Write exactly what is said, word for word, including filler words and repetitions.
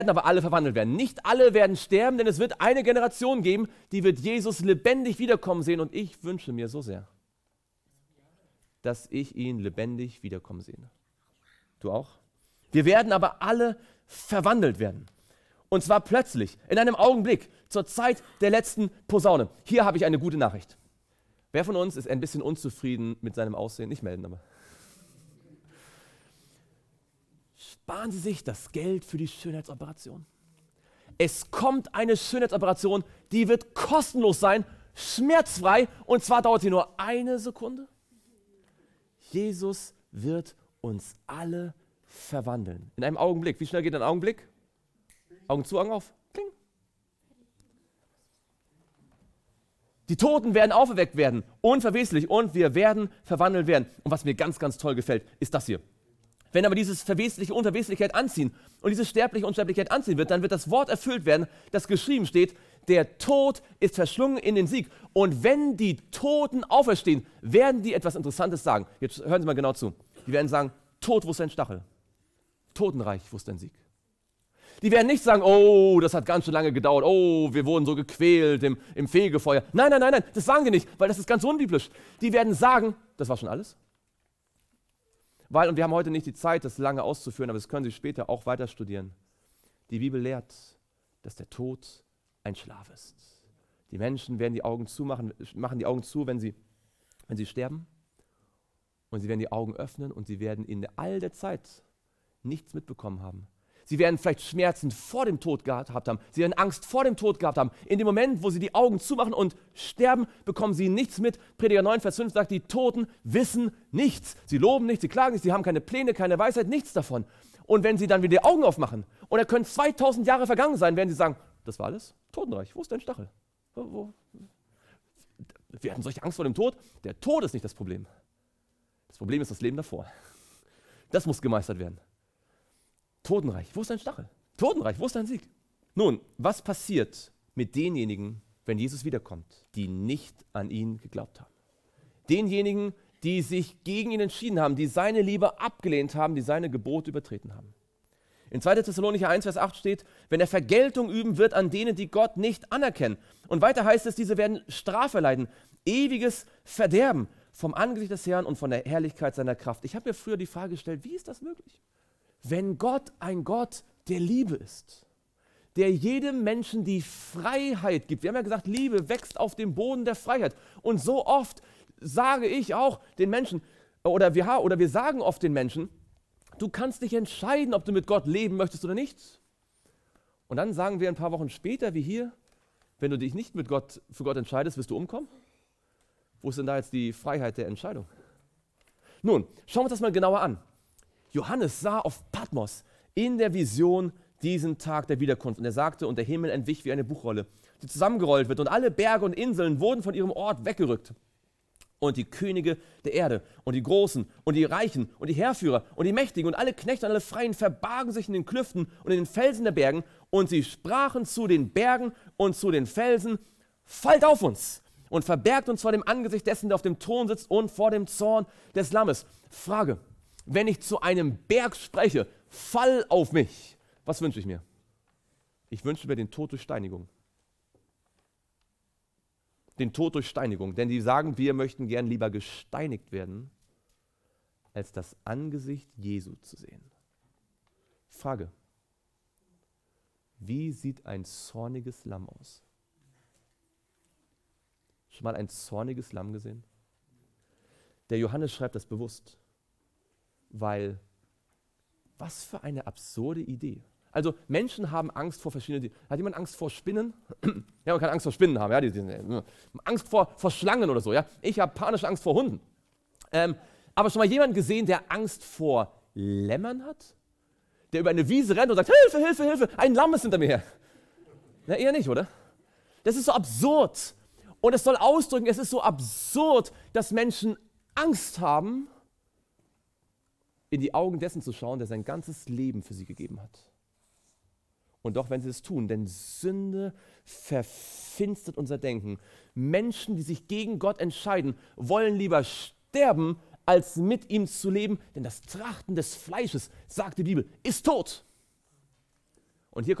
aber alle verwandelt werden. Nicht alle werden sterben, denn es wird eine Generation geben, die wird Jesus lebendig wiederkommen sehen. Und ich wünsche mir so sehr, dass ich ihn lebendig wiederkommen sehe. Du auch? Wir werden aber alle verwandelt werden. Und zwar plötzlich, in einem Augenblick, zur Zeit der letzten Posaune. Hier habe ich eine gute Nachricht. Wer von uns ist ein bisschen unzufrieden mit seinem Aussehen? Nicht melden, aber. Sparen Sie sich das Geld für die Schönheitsoperation. Es kommt eine Schönheitsoperation, die wird kostenlos sein, schmerzfrei, und zwar dauert sie nur eine Sekunde. Jesus wird uns alle verwandeln. In einem Augenblick. Wie schnell geht ein Augenblick? Augen zu, Augen auf. Kling. Die Toten werden auferweckt werden, unverweslich, und wir werden verwandelt werden. Und was mir ganz, ganz toll gefällt, ist das hier. Wenn aber dieses verwesliche Unverweslichkeit anziehen und diese sterbliche Unsterblichkeit anziehen wird, dann wird das Wort erfüllt werden, das geschrieben steht: Der Tod ist verschlungen in den Sieg. Und wenn die Toten auferstehen, werden die etwas Interessantes sagen. Jetzt hören Sie mal genau zu. Die werden sagen: Tod, wo ist dein Stachel? Totenreich, wo ist dein Sieg? Die werden nicht sagen: Oh, das hat ganz schön lange gedauert. Oh, wir wurden so gequält im, im Fegefeuer. Nein, nein, nein, nein, das sagen die nicht, weil das ist ganz unbiblisch. Die werden sagen: Das war schon alles. Weil, und wir haben heute nicht die Zeit, das lange auszuführen, aber das können Sie später auch weiter studieren. Die Bibel lehrt, dass der Tod ein Schlaf ist. Die Menschen werden die Augen zumachen, machen die Augen zu, wenn sie, wenn sie sterben. Und sie werden die Augen öffnen und sie werden in all der Zeit nichts mitbekommen haben. Sie werden vielleicht Schmerzen vor dem Tod gehabt haben. Sie werden Angst vor dem Tod gehabt haben. In dem Moment, wo sie die Augen zumachen und sterben, bekommen sie nichts mit. Prediger neun, Vers fünf sagt, die Toten wissen nichts. Sie loben nicht, sie klagen nicht, sie haben keine Pläne, keine Weisheit, nichts davon. Und wenn sie dann wieder die Augen aufmachen, und da können zweitausend Jahre vergangen sein, werden sie sagen: Das war alles? Totenreich, wo ist dein Stachel? Wo, wo? Wir hatten solche Angst vor dem Tod. Der Tod ist nicht das Problem. Das Problem ist das Leben davor. Das muss gemeistert werden. Totenreich, wo ist dein Stachel? Totenreich, wo ist dein Sieg? Nun, was passiert mit denjenigen, wenn Jesus wiederkommt, die nicht an ihn geglaubt haben? Denjenigen, die sich gegen ihn entschieden haben, die seine Liebe abgelehnt haben, die seine Gebote übertreten haben. In zweiter Thessalonicher eins, Vers acht steht: Wenn er Vergeltung üben wird an denen, die Gott nicht anerkennen. Und weiter heißt es, diese werden Strafe leiden, ewiges Verderben vom Angesicht des Herrn und von der Herrlichkeit seiner Kraft. Ich habe mir früher die Frage gestellt: Wie ist das möglich? Wenn Gott ein Gott der Liebe ist, der jedem Menschen die Freiheit gibt. Wir haben ja gesagt, Liebe wächst auf dem Boden der Freiheit. Und so oft sage ich auch den Menschen, oder wir, oder wir sagen oft den Menschen: Du kannst dich entscheiden, ob du mit Gott leben möchtest oder nicht. Und dann sagen wir ein paar Wochen später, wie hier: Wenn du dich nicht mit Gott, für Gott entscheidest, wirst du umkommen. Wo ist denn da jetzt die Freiheit der Entscheidung? Nun, schauen wir uns das mal genauer an. Johannes sah auf Patmos in der Vision diesen Tag der Wiederkunft. Und er sagte: Und der Himmel entwich wie eine Buchrolle, die zusammengerollt wird, und alle Berge und Inseln wurden von ihrem Ort weggerückt. Und die Könige der Erde und die Großen und die Reichen und die Heerführer und die Mächtigen und alle Knechte und alle Freien verbargen sich in den Klüften und in den Felsen der Bergen. Und sie sprachen zu den Bergen und zu den Felsen: Fallt auf uns und verbergt uns vor dem Angesicht dessen, der auf dem Thron sitzt, und vor dem Zorn des Lammes. Frage: Wenn ich zu einem Berg spreche: Fall auf mich, was wünsche ich mir? Ich wünsche mir den Tod durch Steinigung. Den Tod durch Steinigung. Denn die sagen, wir möchten gern lieber gesteinigt werden, als das Angesicht Jesu zu sehen. Frage: Wie sieht ein zorniges Lamm aus? Schon mal ein zorniges Lamm gesehen? Der Johannes schreibt das bewusst, weil, was für eine absurde Idee. Also Menschen haben Angst vor verschiedenen Dingen. Hat jemand Angst vor Spinnen? Ja, man kann Angst vor Spinnen haben. Ja, die, die, Angst vor, vor Schlangen oder so. Ja? Ich habe panische Angst vor Hunden. Ähm, aber schon mal jemand gesehen, der Angst vor Lämmern hat? Der über eine Wiese rennt und sagt: Hilfe, Hilfe, Hilfe, ein Lamm ist hinter mir her. Na, eher nicht, oder? Das ist so absurd. Und es soll ausdrücken, es ist so absurd, dass Menschen Angst haben, in die Augen dessen zu schauen, der sein ganzes Leben für sie gegeben hat. Und doch, wenn sie es tun, denn Sünde verfinstert unser Denken. Menschen, die sich gegen Gott entscheiden, wollen lieber sterben, als mit ihm zu leben, denn das Trachten des Fleisches, sagt die Bibel, ist tot.